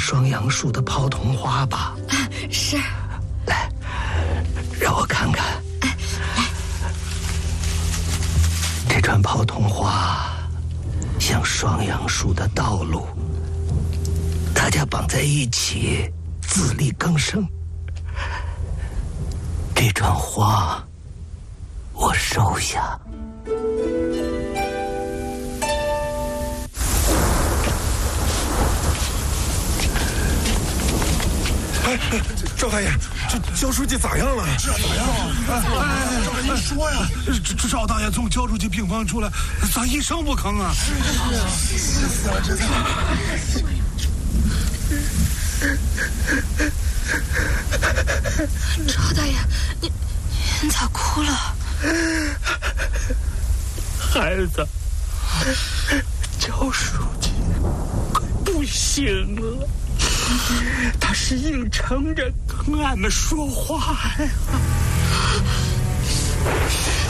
双杨树的泡桐花吧？ 是。 来，让我看看。 来， 这串泡桐花像双杨树的道路，大家绑在一起，自力更生。这串花，我收下。 赵大爷，这焦书记咋样了？ 这咋样？赵大爷说呀，赵大爷从焦书记病房出来，咋一声不吭啊？是啊，这赵大爷，您咋哭了？ 孩子，焦书记快不行了。他是硬撑着跟俺们说话呀。